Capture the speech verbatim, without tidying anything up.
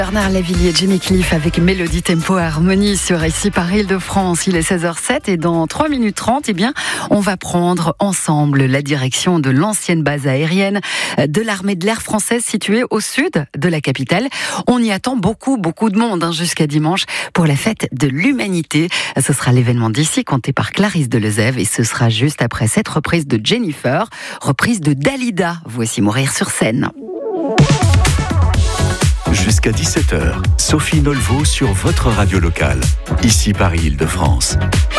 Bernard Lavilliers, Jimmy Cliff avec Mélodie Tempo Harmonie sur Ici par Île-de-France. Il est seize heures zéro sept et dans trois minutes trente, eh bien, on va prendre ensemble la direction de l'ancienne base aérienne de l'armée de l'air française située au sud de la capitale. On y attend beaucoup, beaucoup de monde hein, jusqu'à dimanche pour la fête de l'humanité. Ce sera l'événement d'ici compté par Clarisse Delezève et ce sera juste après cette reprise de Jennifer, reprise de Dalida. Voici Mourir sur scène. Jusqu'à dix-sept heures, Sophie Nolveau sur votre radio locale, Ici Paris Île-de-France.